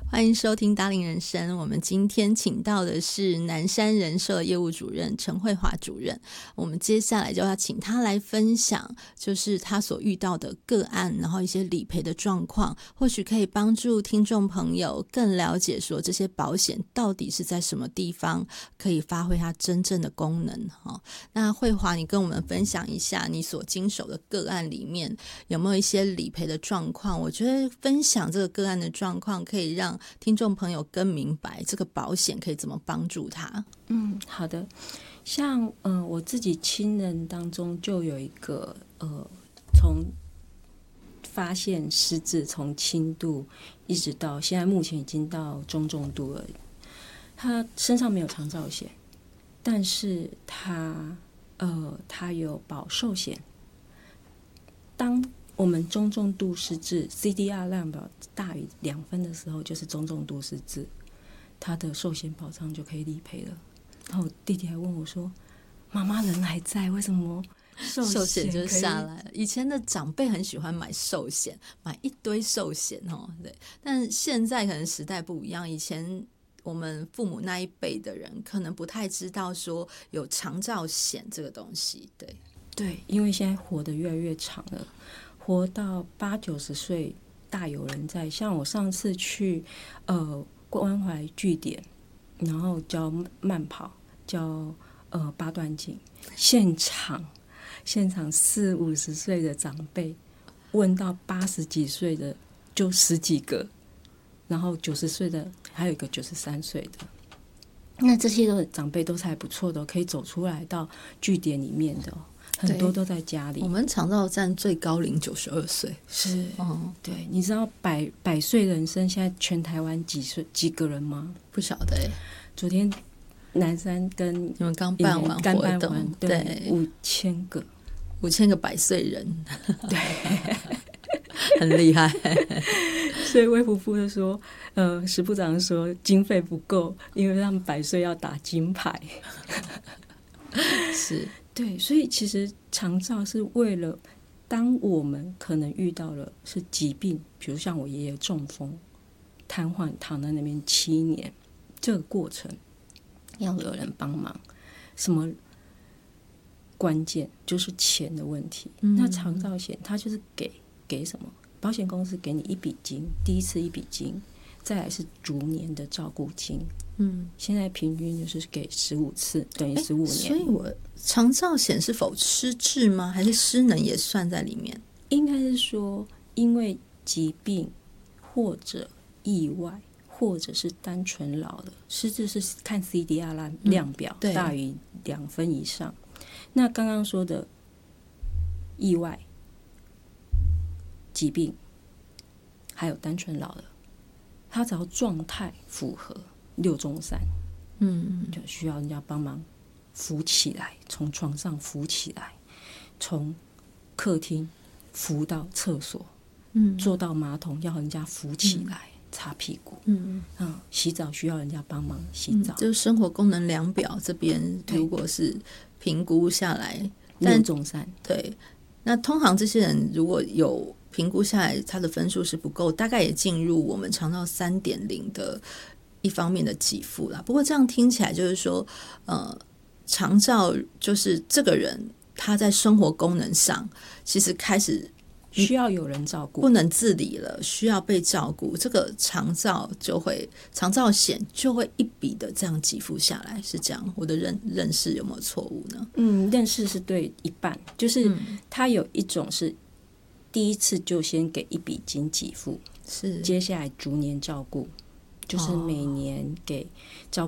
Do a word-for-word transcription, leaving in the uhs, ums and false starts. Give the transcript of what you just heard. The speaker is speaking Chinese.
欢迎收听达伶人生。我们今天请到的是南山人寿业务主任陈慧华主任，我们接下来就要请他来分享就是他所遇到的个案，然后一些理赔的状况，或许可以帮助听众朋友更了解说这些保险到底是在什么地方可以发挥它真正的功能。那慧华，你跟我们分享一下你所经手的个案里面有没有一些理赔的状况？我觉得分享这个个案的状况可以让听众朋友更明白这个保险可以怎么帮助他。 嗯，好的。像呃我自己亲人当中就有一个呃从发现失智从轻度一直到现在目前已经到中重度了，他身上没有长照险，但是他呃他有保寿险。当我们中重度失智 C D R 量表大于两分的时候，就是中重度失智，他的寿险保障就可以理赔了。然后我弟弟还问我说：“妈妈人还在，为什么寿险寿险就下来了？”以前的长辈很喜欢买寿险，买一堆寿险哦，对。但现在可能时代不一样，以前我们父母那一辈的人可能不太知道说有长照险这个东西，对对，因为现在活得越来越长了。活到八九十岁大有人在。像我上次去呃关怀据点，然后教慢跑，教呃八段锦，现场现场四五十岁的长辈问到八十几岁的就十几个，然后九十岁的还有一个九十三岁的。那这些的长辈都是还不错的，可以走出来到据点里面的。很多都在家里。 我们长照站最高龄九十二岁， 是，嗯，对。你知道百百岁人生现在全台湾几岁几个人吗？ 不晓得耶。 昨天南山跟你们刚办完刚活动， 办完， 对， 五千个， 五千个百岁人， 对， 很厉害。 所以卫福部就说，呃，石部长说经费不够，因为他们百岁要打金牌。 是。 对，所以其实长照是为了当我们可能遇到了是疾病，比如像我爷爷中风瘫痪躺在那边七年，这个过程要有人帮忙，什么关键就是钱的问题。嗯、那长照险它就是给给什么？保险公司给你一笔金，第一次一笔金，再来是逐年的照顾金。嗯，现在平均就是给十五次，等于十五年。 所以我长照险是否失智吗？还是失能也算在里面？ 应该是说，因为疾病或者意外，或者是单纯老了，失智是看 C D R 量表、嗯、大于两分以上。那刚刚说的意外、疾病，还有单纯老了，他只要状态符合。六中三，嗯，就需要人家帮忙扶起来，从床上扶起来，从客厅扶到厕所，嗯，坐到马桶要人家扶起来、嗯、擦屁股，嗯嗯，洗澡需要人家帮忙洗澡， 嗯、就是生活功能量表这边如果是评估下来， 六中三， 对，那通常这些人如果有评估下来，他的分数是不够，大概也进入我们长照三点零的。一方面的给付啦，不过这样听起来就是说，呃，长照就是这个人他在生活功能上其实开始需要有人照顾， 不能自理了，需要被照顾，这个长照就会长照险就会一笔的这样给付下来，是这样？我的认认识有没有错误呢？ 嗯，认识是对一半，就是他有一种是第一次就先给一笔金给付， 是接下来逐年照顾。就是每年给照